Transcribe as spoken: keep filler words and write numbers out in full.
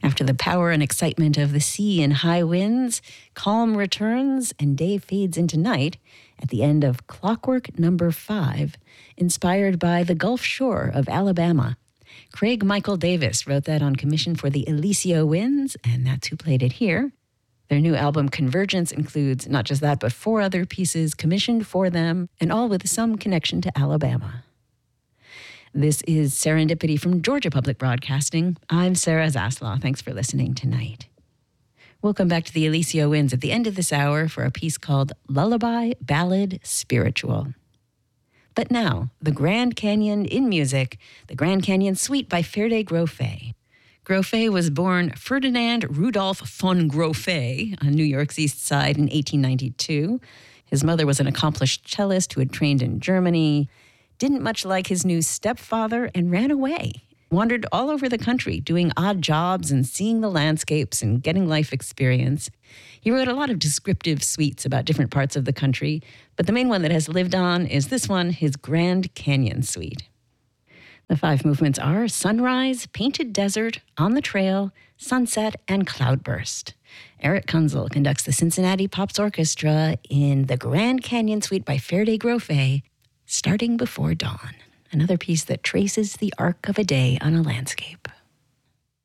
After the power and excitement of the sea and high winds, calm returns and day fades into night at the end of Clockwork Number Five, inspired by the Gulf Shore of Alabama. Craig Michael Davis wrote that on commission for the Eliseo Winds, and that's who played it here. Their new album, Convergence, includes not just that, but four other pieces commissioned for them, and all with some connection to Alabama. This is Serendipity from Georgia Public Broadcasting. I'm Sarah Zaslaw. Thanks for listening tonight. We'll come back to the Eliseo Winds at the end of this hour for a piece called Lullaby Ballad Spiritual. But now, the Grand Canyon in music, the Grand Canyon Suite by Ferde Grofe. Grofe was born Ferdinand Rudolf von Grofe on New York's East Side in eighteen ninety-two. His mother was an accomplished cellist who had trained in Germany, didn't much like his new stepfather, and ran away. Wandered all over the country, doing odd jobs and seeing the landscapes and getting life experience. He wrote a lot of descriptive suites about different parts of the country, but the main one that has lived on is this one, his Grand Canyon Suite. The five movements are Sunrise, Painted Desert, On the Trail, Sunset, and Cloudburst. Eric Kunzel conducts the Cincinnati Pops Orchestra in the Grand Canyon Suite by Ferde Grofe, Starting Before Dawn, another piece that traces the arc of a day on a landscape.